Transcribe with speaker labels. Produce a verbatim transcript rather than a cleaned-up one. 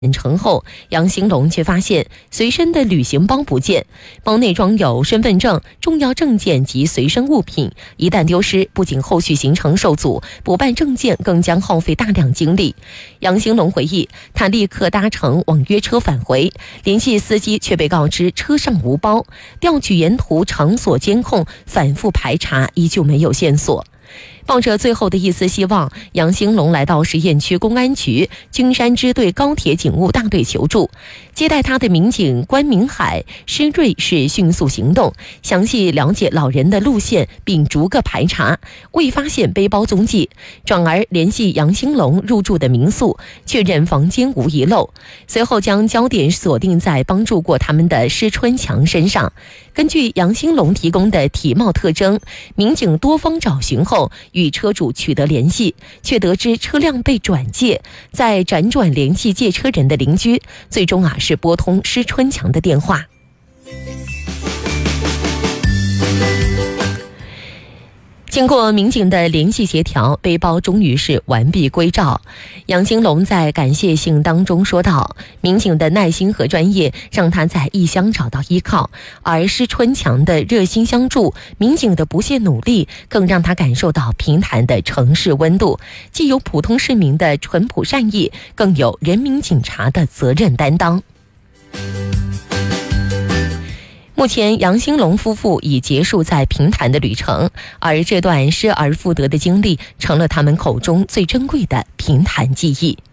Speaker 1: 城后，杨兴龙却发现随身的旅行包不见，包内装有身份证、重要证件及随身物品，一旦丢失，不仅后续行程受阻，补办证件更将耗费大量精力。杨兴龙回忆，他立刻搭乘网约车返回，联系司机却被告知车上无包，调取沿途场所监控，反复排查，依旧没有线索。抱着最后的一丝希望，杨兴龙来到实验区公安局君山支队高铁警务大队求助。接待他的民警关明海、施瑞是迅速行动，详细了解老人的路线，并逐个排查，未发现背包踪迹，转而联系杨兴龙入住的民宿，确认房间无遗漏。随后将焦点锁定在帮助过他们的施春强身上。根据杨兴龙提供的体貌特征，民警多方找寻后与车主取得联系，却得知车辆被转借，再辗转联系借车人的邻居，最终啊是拨通施春强的电话。经过民警的联系协调，背包终于是完璧归赵。杨兴龙在感谢信当中说道，民警的耐心和专业让他在异乡找到依靠，而施春强的热心相助，民警的不懈努力更让他感受到平潭的城市温度，既有普通市民的淳朴善意，更有人民警察的责任担当。目前杨兴龙夫妇已结束在平潭的旅程，而这段失而复得的经历成了他们口中最珍贵的平潭记忆。